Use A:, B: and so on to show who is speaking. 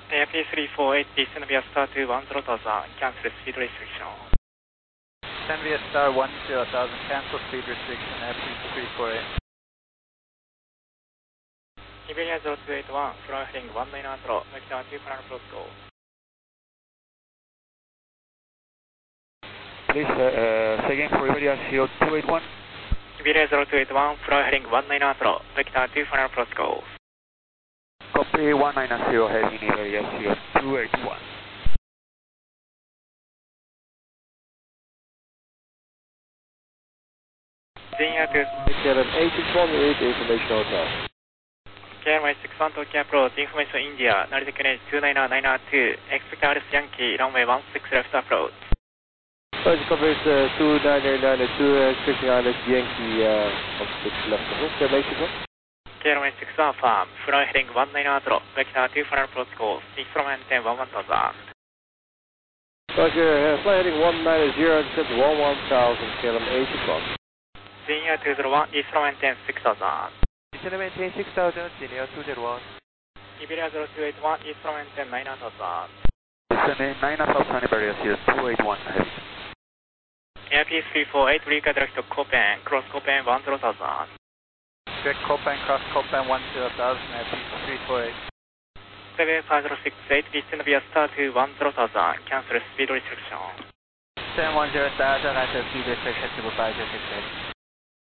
A: AP348, descend via star 210,000, cancel speed restriction.
B: Descend via star 10,000, cancel speed restriction, AP348.
A: Iberia 0281, fly heading 190, vector 2 final approach go.
C: Please, say again for Iberia 0281.
A: Iberia 0281, fly heading 190, vector 2 final approach go.
C: Copy 190, heading Iberia 0281.
A: Zenyaer to
D: KLM 8618, information hotel.
A: KLM 61 Tokyo approach, information India, Narita Canadian 29992, expect RS Yankee, runway 16 left approach.
D: Coverage 29992, expecting RS Yankee, 16 left approach, Mexico.
A: KLM 61 farm, fly heading 190, vector 2 final approach go, instrument 10 11000.
D: Roger, fly heading 190, descent 11000, KLM 81.
A: Zenyaer 201, instrument 10 6000.
B: Descend maintain 6,000, Zenyaer 201.
A: Iberia 0281, instrument 10 9000.
C: Descend 9000, Iberia 0281, heading.
A: Airpiece 348, recap direct to Copen, cross Copen 10,000.
B: Direct Copan, cross Copan 10,000, AP348.
A: 75068, descend via star 210,000, cancel speed restriction.
B: Descend 10,000, cancel speed restriction to 5068.